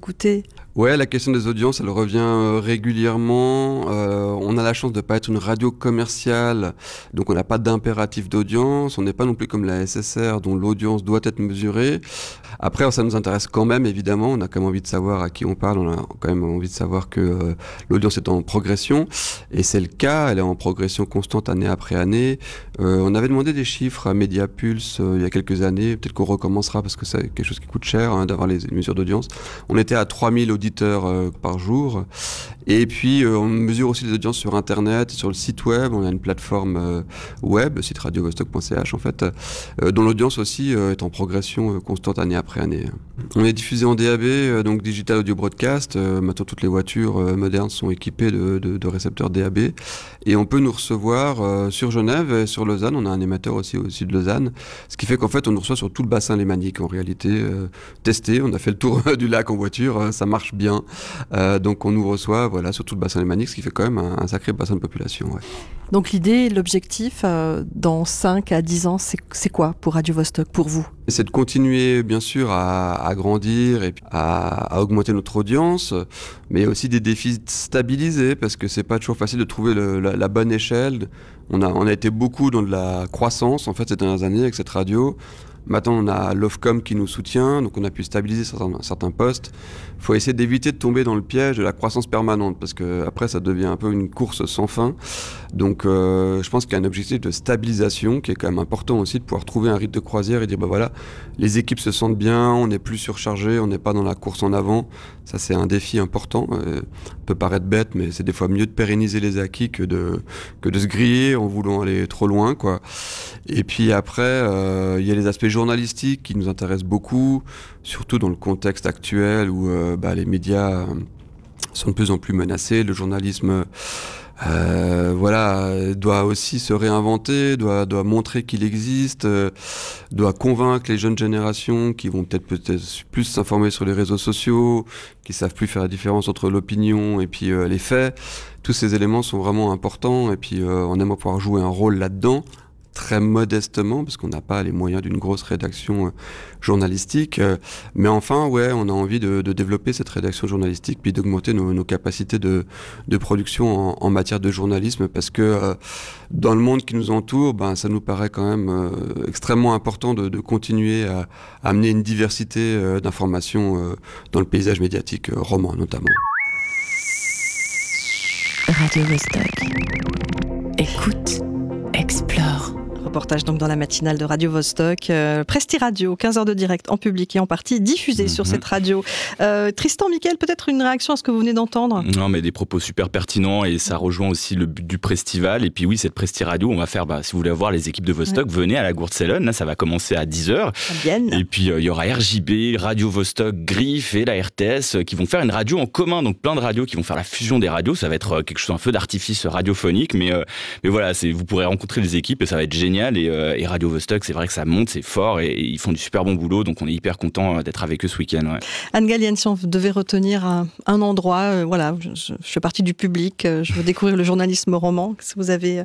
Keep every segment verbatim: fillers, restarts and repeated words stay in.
écouter ? Ouais, la question des audiences, elle revient euh, régulièrement. Euh, on a la chance de ne pas être une radio commerciale, donc on n'a pas d'impératif d'audience. On n'est pas non plus comme la S S R, dont l'audience doit être mesurée. Après, ça nous intéresse quand même, évidemment. On a quand même envie de savoir à qui on parle. On a quand même envie de savoir que euh, l'audience est en progression. Et c'est le cas, elle est en progression constante année après année. Euh, on avait demandé des chiffres à Mediapulse euh, il y a quelques années. Peut-être qu'on recommencera parce que c'est quelque chose qui coûte cher hein, d'avoir les, les mesures d'audience. On était à trois mille auditeurs Euh, par jour. Et puis, euh, on mesure aussi les audiences sur Internet, sur le site web. On a une plateforme euh, web, le site radio vostok point c h en fait, euh, dont l'audience aussi euh, est en progression euh, constante année après année. On est diffusé en D A B, euh, donc Digital Audio Broadcast. Euh, maintenant, toutes les voitures euh, modernes sont équipées de, de, de récepteurs D A B. Et on peut nous recevoir euh, sur Genève et sur Lausanne. On a un émetteur aussi au sud de Lausanne. Ce qui fait qu'en fait, on nous reçoit sur tout le bassin lémanique. En réalité, euh, testé, on a fait le tour du lac en voiture. Euh, ça marche bien. Euh, donc on nous reçoit voilà, sur tout le bassin lémanique, ce qui fait quand même un, un sacré bassin de population. Ouais. Donc l'idée, l'objectif, euh, dans cinq à dix ans, c'est, c'est quoi pour Radio Vostok, pour vous ? C'est de continuer bien sûr à, à grandir et à, à augmenter notre audience, mais aussi des défis stabilisés, parce que c'est pas toujours facile de trouver le, la, la bonne échelle. On a, on a été beaucoup dans de la croissance en fait ces dernières années avec cette radio. Maintenant, on a l'Ofcom qui nous soutient, donc on a pu stabiliser certains, certains postes. Il faut essayer d'éviter de tomber dans le piège de la croissance permanente, parce qu'après, ça devient un peu une course sans fin. Donc, euh, je pense qu'il y a un objectif de stabilisation qui est quand même important aussi, de pouvoir trouver un rythme de croisière et dire, bah voilà, les équipes se sentent bien, on n'est plus surchargé, on n'est pas dans la course en avant. Ça, c'est un défi important. Euh, ça peut paraître bête, mais c'est des fois mieux de pérenniser les acquis que de, que de se griller en voulant aller trop loin, quoi. Et puis après, euh, il y a les aspects journalistiques qui nous intéressent beaucoup, surtout dans le contexte actuel où euh, bah, les médias sont de plus en plus menacés. Le journalisme euh, voilà, doit aussi se réinventer, doit, doit montrer qu'il existe, euh, doit convaincre les jeunes générations qui vont peut-être, peut-être plus s'informer sur les réseaux sociaux, qui savent plus faire la différence entre l'opinion et puis euh, les faits. Tous ces éléments sont vraiment importants et puis euh, on aimerait pouvoir jouer un rôle là-dedans, très modestement, parce qu'on n'a pas les moyens d'une grosse rédaction euh, journalistique. Euh, mais enfin, ouais, on a envie de, de développer cette rédaction journalistique, puis d'augmenter nos, nos capacités de, de production en, en matière de journalisme, parce que euh, dans le monde qui nous entoure, ben, ça nous paraît quand même euh, extrêmement important de, de continuer à, à amener une diversité euh, d'informations euh, dans le paysage médiatique euh, roman, notamment. Radio Vostok. Écoute, explore. Reportage donc dans la matinale de Radio Vostok. Euh, Presti Radio, quinze heures de direct en public et en partie diffusé mmh. sur cette radio. Euh, Tristan, Mickaël, peut-être une réaction à ce que vous venez d'entendre ? Non, mais des propos super pertinents et ça rejoint aussi le but du Prestival. Et puis oui, cette Presti Radio, on va faire, bah, si vous voulez voir les équipes de Vostok, ouais. venez à la Gourdsellen. Là, ça va commencer à dix heures. Et puis il euh, y aura R J B, Radio Vostok, Griffe et la R T S euh, qui vont faire une radio en commun. Donc plein de radios qui vont faire la fusion des radios. Ça va être euh, quelque chose, un feu d'artifice radiophonique. Mais, euh, mais voilà, c'est, vous pourrez rencontrer les équipes et ça va être génial. Et, euh, et Radio Vostok, c'est vrai que ça monte, c'est fort et, et ils font du super bon boulot, donc on est hyper content d'être avec eux ce week-end. Ouais. Anne Gallienne, si on devait retenir un, un endroit, euh, voilà, je, je, je fais partie du public, euh, je veux découvrir le journalisme roman, qu'est-ce que vous avez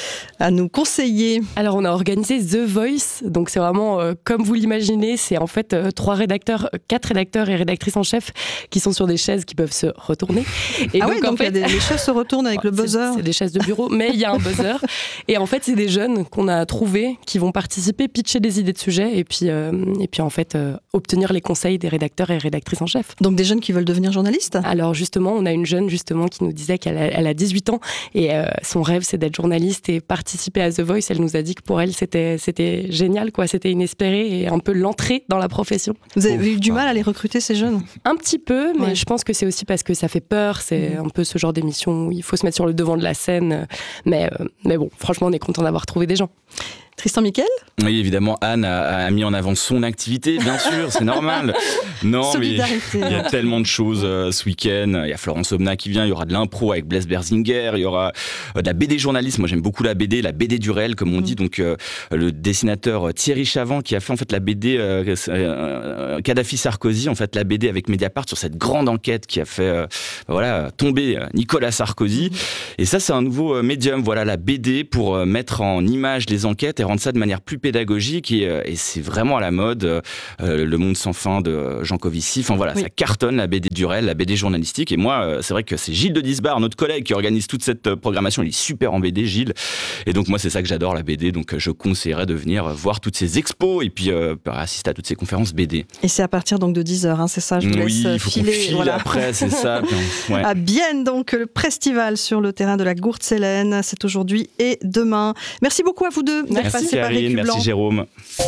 à nous conseiller ? Alors on a organisé The Voice, donc c'est vraiment euh, comme vous l'imaginez, c'est en fait euh, trois rédacteurs, quatre rédacteurs et rédactrices en chef qui sont sur des chaises qui peuvent se retourner. Et ah donc, oui, donc en fait, des, les chaises se retournent avec le buzzer. C'est, c'est des chaises de bureau, mais il y a un buzzer. Et en fait, c'est des jeunes qu'on a trouvés qui vont participer, pitcher des idées de sujets et puis, euh, et puis en fait euh, obtenir les conseils des rédacteurs et rédactrices en chef. Donc des jeunes qui veulent devenir journalistes ? Alors justement, on a une jeune justement qui nous disait qu'elle a, elle a dix-huit ans et euh, son rêve c'est d'être journaliste et participer à The Voice. Elle nous a dit que pour elle c'était, c'était génial, quoi. C'était inespéré et un peu l'entrée dans la profession. Vous avez oh, eu du mal à les recruter ces jeunes ? Un petit peu, mais ouais. je pense que c'est aussi parce que ça fait peur. C'est mmh. un peu ce genre d'émission où il faut se mettre sur le devant de la scène. Mais, euh, mais bon, franchement, on est content d'avoir trouvé des gens. Tristan, Mickaël ? Oui, évidemment, Anne a, a mis en avant son activité, bien sûr, c'est normal. Non, mais il y a tellement de choses euh, ce week-end. Il y a Florence Omna qui vient, il y aura de l'impro avec Blaise Berzinger, il y aura euh, de la B D journaliste. Moi, j'aime beaucoup la B D, la B D du réel, comme on mmh. dit. Donc, euh, le dessinateur Thierry Chavant qui a fait en fait la B D euh, euh, Kadhafi Sarkozy, en fait la B D avec Mediapart sur cette grande enquête qui a fait euh, voilà tomber Nicolas Sarkozy. Mmh. Et ça, c'est un nouveau euh, médium. Voilà la B D pour euh, mettre en image les enquêtes et rendre ça de manière plus pédagogique et, et c'est vraiment à la mode. Euh, le Monde sans fin de Jean Covici. Enfin voilà, oui. Ça cartonne la B D d'Urel, la B D journalistique. Et moi, euh, c'est vrai que c'est Gilles de Disbar, notre collègue, qui organise toute cette euh, programmation. Il est super en B D, Gilles. Et donc moi, c'est ça que j'adore, la B D. Donc je conseillerais de venir voir toutes ces expos et puis euh, assister à toutes ces conférences B D. Et c'est à partir donc de dix heures, hein, c'est ça, je vous oui, laisse il faut filer. Qu'on file voilà. Après, c'est ça. Ouais. À Bienne, donc, le Prestival sur le terrain de la Gourtzelène. C'est aujourd'hui et demain. Merci beaucoup à vous deux. Merci Karine, merci Jérôme.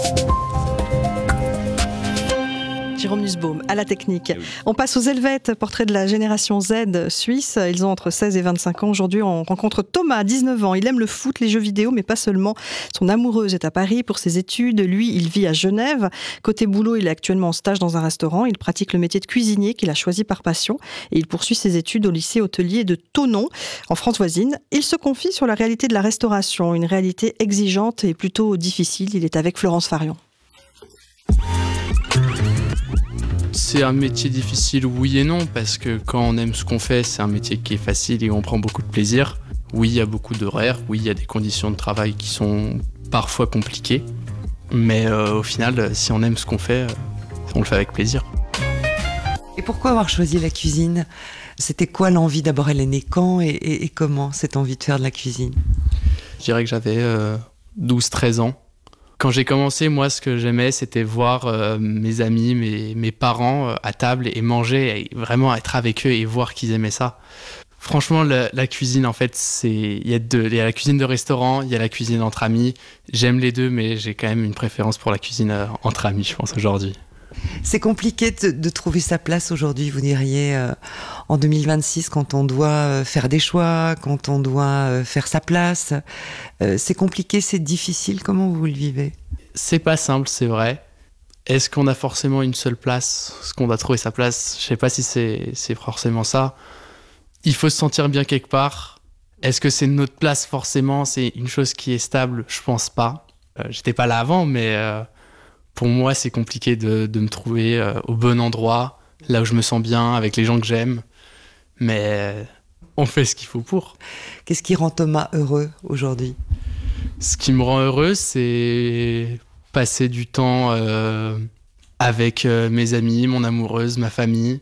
Jérôme Nussbaum, à la technique. On passe aux Helvètes, portrait de la génération Z suisse. Ils ont entre seize et vingt-cinq ans. Aujourd'hui, on rencontre Thomas, dix-neuf ans. Il aime le foot, les jeux vidéo, mais pas seulement. Son amoureuse est à Paris pour ses études. Lui, il vit à Genève. Côté boulot, il est actuellement en stage dans un restaurant. Il pratique le métier de cuisinier qu'il a choisi par passion. Et il poursuit ses études au lycée hôtelier de Thonon, en France voisine. Il se confie sur la réalité de la restauration, une réalité exigeante et plutôt difficile. Il est avec Florence Farion. C'est un métier difficile, oui et non, parce que quand on aime ce qu'on fait, c'est un métier qui est facile et on prend beaucoup de plaisir. Oui, il y a beaucoup d'horaires, oui, il y a des conditions de travail qui sont parfois compliquées, mais euh, au final, si on aime ce qu'on fait, on le fait avec plaisir. Et pourquoi avoir choisi la cuisine ? C'était quoi l'envie ? D'abord, elle est née quand et, et, et comment, cette envie de faire de la cuisine ? Je dirais que j'avais euh, douze treize ans. Quand j'ai commencé, moi, ce que j'aimais, c'était voir euh, mes amis, mes, mes parents euh, à table et manger, et vraiment être avec eux et voir qu'ils aimaient ça. Franchement, la, la cuisine, en fait, c'est il y a deux, il y a la cuisine de restaurant, il y a la cuisine entre amis. J'aime les deux, mais j'ai quand même une préférence pour la cuisine euh, entre amis, je pense, aujourd'hui. C'est compliqué de, de trouver sa place aujourd'hui, vous diriez, euh, en deux mille vingt-six, quand on doit euh, faire des choix, quand on doit euh, faire sa place. Euh, c'est compliqué, c'est difficile. Comment vous le vivez ? C'est pas simple, c'est vrai. Est-ce qu'on a forcément une seule place ? Est-ce qu'on doit trouver sa place ? Je sais pas si c'est, c'est forcément ça. Il faut se sentir bien quelque part. Est-ce que c'est notre place forcément ? C'est une chose qui est stable ? Je pense pas. Euh, j'étais pas là avant, mais... Euh, Pour moi, c'est compliqué de, de me trouver euh, au bon endroit, là où je me sens bien, avec les gens que j'aime. Mais euh, on fait ce qu'il faut pour. Qu'est-ce qui rend Thomas heureux aujourd'hui ? Ce qui me rend heureux, c'est passer du temps euh, avec euh, mes amis, mon amoureuse, ma famille.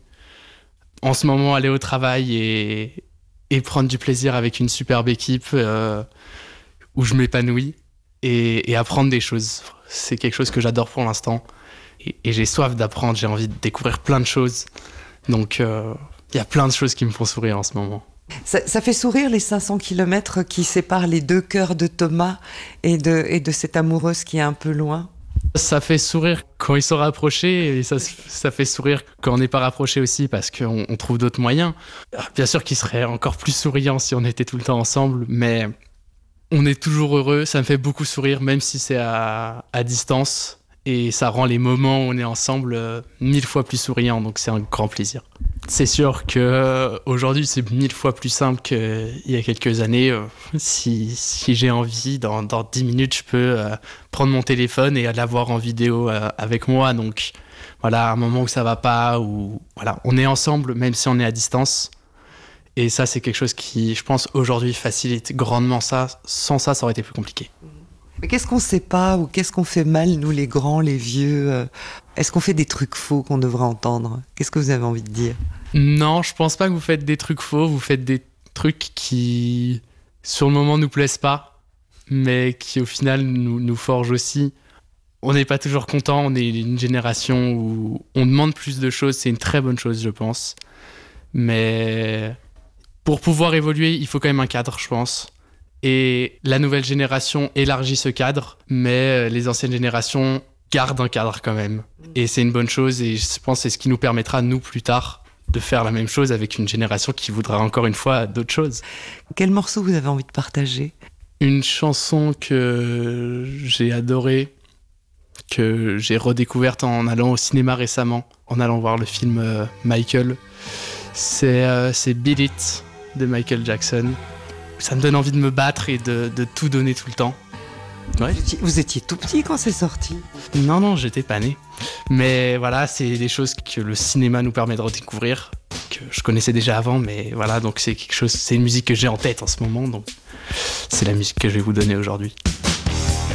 En ce moment, aller au travail et, et prendre du plaisir avec une superbe équipe euh, où je m'épanouis et, et apprendre des choses. C'est quelque chose que j'adore pour l'instant. Et, et j'ai soif d'apprendre, j'ai envie de découvrir plein de choses. Donc, il euh, y a plein de choses qui me font sourire en ce moment. Ça, ça fait sourire les cinq cents kilomètres qui séparent les deux cœurs de Thomas et de, et de cette amoureuse qui est un peu loin ? Ça fait sourire quand ils sont rapprochés et ça, ça fait sourire quand on n'est pas rapprochés aussi parce qu'on on trouve d'autres moyens. Bien sûr qu'il serait encore plus souriant si on était tout le temps ensemble, mais... On est toujours heureux, ça me fait beaucoup sourire, même si c'est à, à distance. Et ça rend les moments où on est ensemble euh, mille fois plus souriants, donc c'est un grand plaisir. C'est sûr qu'aujourd'hui, euh, c'est mille fois plus simple qu'il y a quelques années. Euh, si, si j'ai envie, dans, dans dix minutes, je peux euh, prendre mon téléphone et l'avoir en vidéo euh, avec moi. Donc voilà, à un moment où ça va pas, où voilà, on est ensemble, même si on est à distance. Et ça, c'est quelque chose qui, je pense, aujourd'hui facilite grandement ça. Sans ça, ça aurait été plus compliqué. Mais qu'est-ce qu'on sait pas ou qu'est-ce qu'on fait mal, nous les grands, les vieux ? Est-ce qu'on fait des trucs faux qu'on devrait entendre ? Qu'est-ce que vous avez envie de dire ? Non, je pense pas que vous faites des trucs faux. Vous faites des trucs qui, sur le moment, nous plaisent pas, mais qui, au final, nous, nous forgent aussi. On n'est pas toujours content. On est une génération où on demande plus de choses. C'est une très bonne chose, je pense. Mais... Pour pouvoir évoluer, il faut quand même un cadre, je pense. Et la nouvelle génération élargit ce cadre, mais les anciennes générations gardent un cadre quand même. Et c'est une bonne chose, et je pense que c'est ce qui nous permettra, nous, plus tard, de faire la même chose avec une génération qui voudra encore une fois d'autres choses. Quel morceau vous avez envie de partager ? Une chanson que j'ai adorée, que j'ai redécouverte en allant au cinéma récemment, en allant voir le film euh, Michael. C'est, euh, c'est Beat It de Michael Jackson. Ça me donne envie de me battre et de, de tout donner tout le temps. Ouais. Vous, étiez, vous étiez tout petit quand c'est sorti ? Non, non, j'étais pas né. Mais voilà, c'est des choses que le cinéma nous permet de redécouvrir, que je connaissais déjà avant, mais voilà, donc c'est quelque chose, c'est une musique que j'ai en tête en ce moment, donc c'est la musique que je vais vous donner aujourd'hui.